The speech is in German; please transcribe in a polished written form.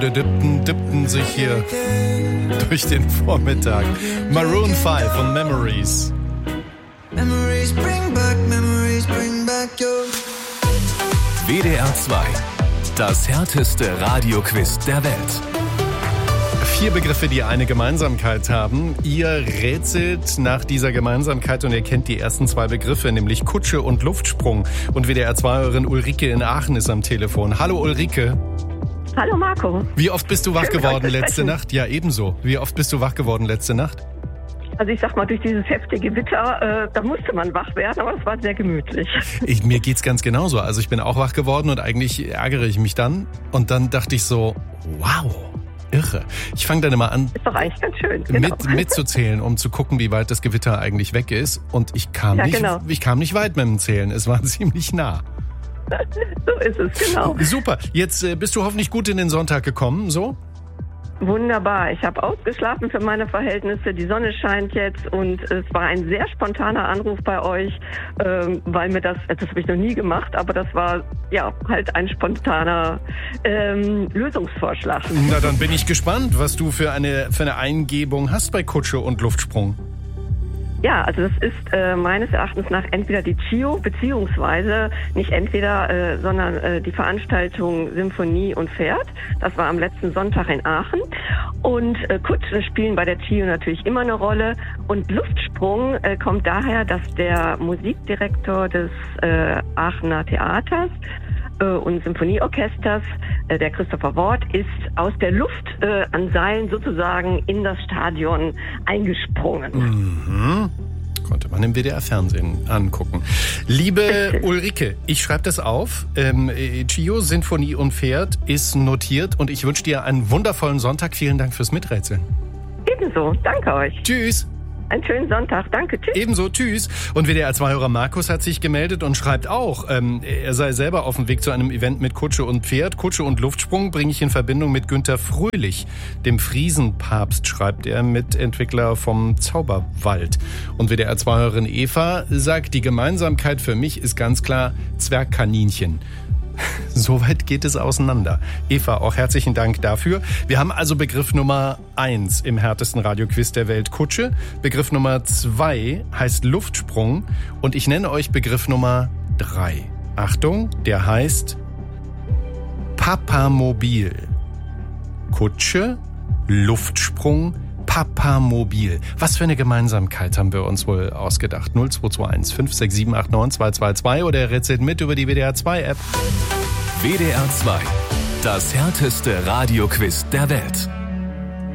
Dippten sich hier durch den Vormittag. Maroon 5 von Memories. Memories bring back your... WDR 2. Das härteste Radioquiz der Welt. 4 Begriffe, die eine Gemeinsamkeit haben. Ihr rätselt nach dieser Gemeinsamkeit und ihr kennt die ersten 2 Begriffe, nämlich Kutsche und Luftsprung. Und WDR 2-Hörerin Ulrike in Aachen ist am Telefon. Hallo Ulrike. Hallo Marco. Wie oft bist du wach geworden letzte Nacht? Ja, ebenso. Wie oft bist du wach geworden letzte Nacht? Also ich sag mal, durch dieses heftige Gewitter, da musste man wach werden, aber es war sehr gemütlich. Mir geht's ganz genauso. Also ich bin auch wach geworden und eigentlich ärgere ich mich dann. Und dann dachte ich so, wow, irre. Ich fange dann immer an, ist doch eigentlich ganz schön, genau. mitzuzählen, um zu gucken, wie weit das Gewitter eigentlich weg ist. Und ich kam nicht weit mit dem Zählen. Es war ziemlich nah. So ist es, genau. Super. Jetzt bist du hoffentlich gut in den Sonntag gekommen, so? Wunderbar. Ich habe ausgeschlafen für meine Verhältnisse. Die Sonne scheint jetzt und es war ein sehr spontaner Anruf bei euch, weil mir das habe ich noch nie gemacht, aber das war ja halt ein spontaner Lösungsvorschlag. Na, dann bin ich gespannt, was du für eine Eingebung hast bei Kutsche und Luftsprung. Ja, also das ist meines Erachtens nach entweder die CIO, beziehungsweise nicht entweder, sondern die Veranstaltung Symphonie und Pferd. Das war am letzten Sonntag in Aachen. Und Kutschen spielen bei der CIO natürlich immer eine Rolle. Und Luftsprung kommt daher, dass der Musikdirektor des Aachener Theaters und Symphonieorchesters, der Christopher Wort, ist aus der Luft an Seilen sozusagen in das Stadion eingesprungen. Mhm. Konnte man im WDR-Fernsehen angucken. Liebe Ulrike, ich schreibe das auf. CIO, Sinfonie und Pferd ist notiert und ich wünsche dir einen wundervollen Sonntag. Vielen Dank fürs Miträtseln. Ebenso, danke euch. Tschüss. Einen schönen Sonntag, danke, tschüss. Ebenso, tschüss. Und WDR-2-Hörer Markus hat sich gemeldet und schreibt auch, er sei selber auf dem Weg zu einem Event mit Kutsche und Pferd. Kutsche und Luftsprung bringe ich in Verbindung mit Günter Fröhlich, dem Friesenpapst, schreibt er, Mitentwickler vom Zauberwald. Und WDR-2-Hörerin Eva sagt, die Gemeinsamkeit für mich ist ganz klar Zwergkaninchen. Soweit geht es auseinander. Eva, auch herzlichen Dank dafür. Wir haben also Begriff Nummer 1 im härtesten Radioquiz der Welt, Kutsche. Begriff Nummer 2 heißt Luftsprung. Und ich nenne euch Begriff Nummer 3. Achtung, der heißt Papamobil. Kutsche, Luftsprung, Papamobil. Was für eine Gemeinsamkeit haben wir uns wohl ausgedacht? 0221 56789 222 oder ihr rätselt mit über die WDR 2 App. WDR 2. Das härteste Radioquiz der Welt.